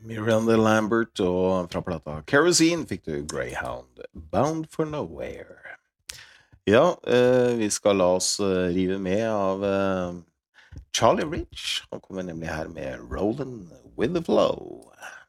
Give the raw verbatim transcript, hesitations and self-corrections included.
Miranda Lambert, og fra plata Kerosene fikk du Greyhound, Bound for Nowhere. Ja, eh, vi skal la oss eh, rive med av eh, Charlie Rich. Han kommer nemlig her med Rollin' with the Flow.